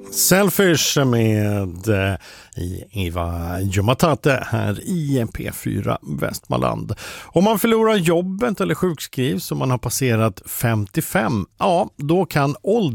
Selfish med Eva Jumatate här i P4 Västmanland. Om man förlorar jobbet eller sjukskrivs och man har passerat 55, ja, då kan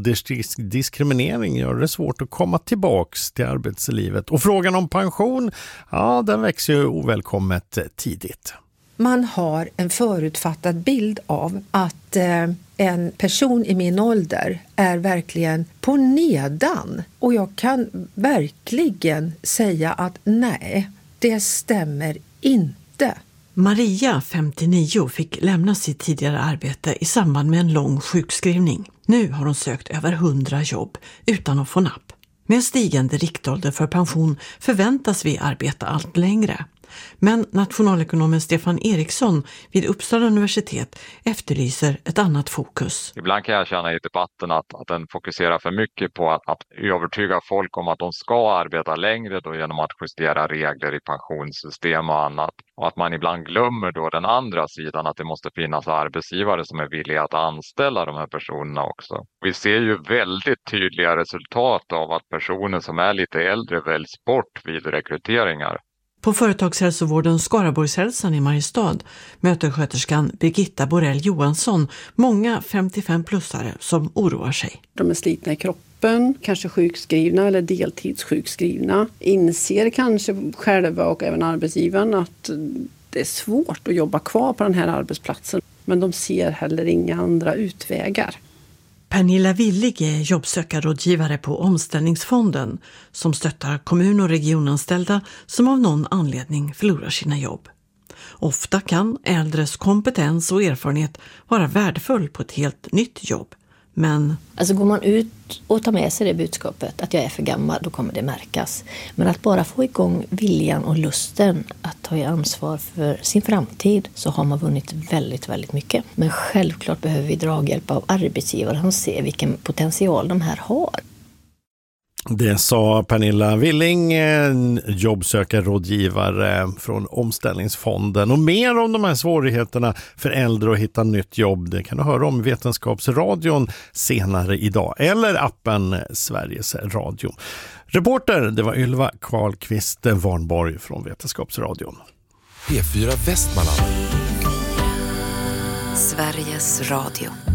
åldersdiskriminering göra det svårt att komma tillbaks till arbetslivet. Och frågan om pension, ja, den växer ju ovälkommet tidigt. Man har en förutfattad bild av att en person i min ålder är verkligen på nedan. Och jag kan verkligen säga att nej, det stämmer inte. Maria, 59, fick lämna sitt tidigare arbete i samband med en lång sjukskrivning. Nu har hon sökt över 100 jobb utan att få napp. Med stigande riktålder för pension förväntas vi arbeta allt längre. Men nationalekonomen Stefan Eriksson vid Uppsala universitet efterlyser ett annat fokus. Ibland kan jag känna i debatten att den fokuserar för mycket på att övertyga folk om att de ska arbeta längre då genom att justera regler i pensionssystem och annat. Och att man ibland glömmer då den andra sidan, att det måste finnas arbetsgivare som är villiga att anställa de här personerna också. Vi ser ju väldigt tydliga resultat av att personer som är lite äldre väljs bort vid rekryteringar. På företagshälsovården Skaraborgshälsan i Mariestad möter sköterskan Birgitta Borrell Johansson många 55-plussare som oroar sig. De är slitna i kroppen, kanske sjukskrivna eller deltidssjukskrivna. Inser kanske själva och även arbetsgivaren att det är svårt att jobba kvar på den här arbetsplatsen. Men de ser heller inga andra utvägar. Pernilla Willig är jobbsökarrådgivare på Omställningsfonden som stöttar kommun- och regionanställda som av någon anledning förlorar sina jobb. Ofta kan äldres kompetens och erfarenhet vara värdefull på ett helt nytt jobb. Men alltså går man ut och tar med sig det budskapet att jag är för gammal, då kommer det märkas. Men att bara få igång viljan och lusten att ta ansvar för sin framtid, så har man vunnit väldigt, väldigt mycket. Men självklart behöver vi draghjälp av arbetsgivare som ser vilken potential de här har. Det sa Pernilla Willing, jobbsökarrådgivare från Omställningsfonden. Och mer om de här svårigheterna för äldre att hitta nytt jobb, det kan du höra om i Vetenskapsradion senare idag. Eller appen Sveriges Radio. Reporter, det var Ylva Karlqvist Warnborg från Vetenskapsradion. P4 Västmanland. Sveriges Radio.